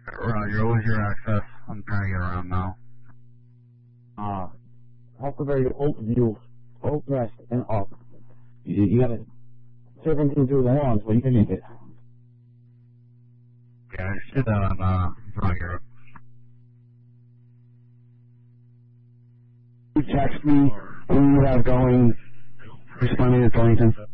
Roger, what was your access? I'm trying to get around now. Huckleberry Oak View, Oak West, and up. You gotta serpentine through the lawns, but you can make it. Yeah, I just did that on, Roger. You text me when you have going, responding to Burlington.